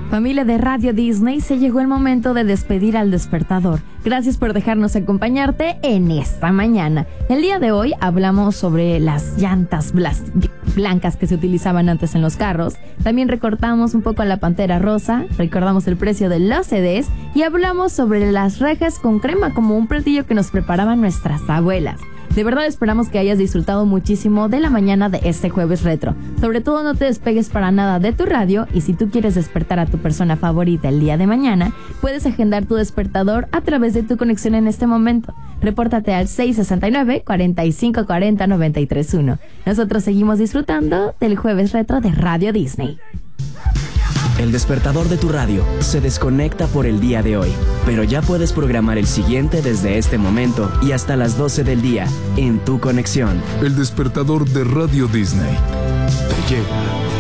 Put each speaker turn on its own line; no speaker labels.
Familia de Radio Disney, se llegó el momento de despedir al despertador. Gracias por dejarnos acompañarte en esta mañana. El día de hoy hablamos sobre las llantas blancas que se utilizaban antes en los carros. También recortamos un poco a la Pantera Rosa, recordamos el precio de los CDs y hablamos sobre las rejas con crema como un platillo que nos preparaban nuestras abuelas. De verdad esperamos que hayas disfrutado muchísimo de la mañana de este jueves retro. Sobre todo no te despegues para nada de tu radio y si tú quieres despertar a tu persona favorita el día de mañana, puedes agendar tu despertador a través de tu conexión en este momento. Repórtate al 669-4540-931. Nosotros seguimos disfrutando del jueves retro de Radio Disney.
El despertador de tu radio se desconecta por el día de hoy, pero ya puedes programar el siguiente desde este momento y hasta las 12 del día en tu conexión.
El despertador de Radio Disney te lleva